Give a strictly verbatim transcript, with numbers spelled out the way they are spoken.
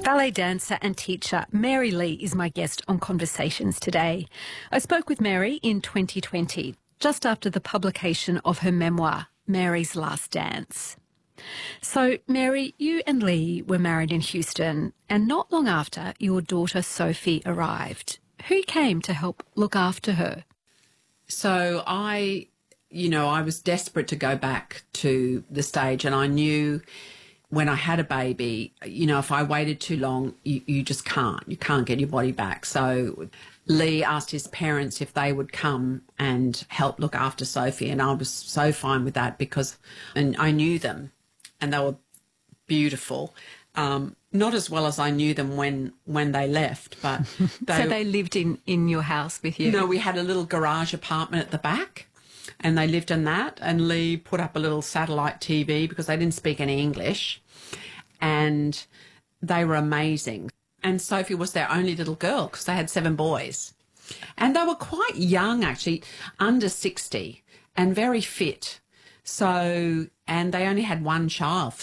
Ballet dancer and teacher Mary Lee is my guest on Conversations today. I spoke with Mary in twenty twenty, just after the publication of her memoir, Mary's Last Dance. So, Mary, you and Lee were married in Houston, and not long after, your daughter Sophie arrived. Who came to help look after her? So I, you know, I was desperate to go back to the stage, and I knew when I had a baby, you know, if I waited too long, you, you just can't. You can't get your body back. So Lee asked his parents if they would come and help look after Sophie, and I was so fine with that because and I knew them and they were beautiful. Um, not as well as I knew them when, when they left, but they... So they lived in, in your house with you? No, we had a little garage apartment at the back, and they lived in that, and Lee put up a little satellite T V because they didn't speak any English, and they were amazing. And Sophie was their only little girl because they had seven boys. And they were quite young, actually, under sixty, and very fit. So, and they only had one child,